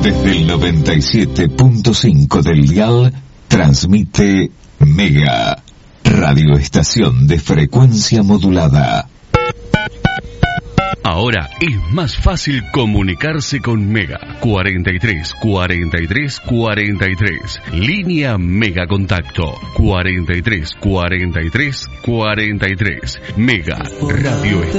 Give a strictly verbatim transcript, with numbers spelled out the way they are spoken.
Desde el noventa y siete punto cinco del dial, transmite Mega, radioestación de frecuencia modulada. Ahora es más fácil comunicarse con Mega. cuarenta y tres, cuarenta y tres, cuarenta y tres. Línea Mega Contacto. cuarenta y tres, cuarenta y tres, cuarenta y tres. Mega Radio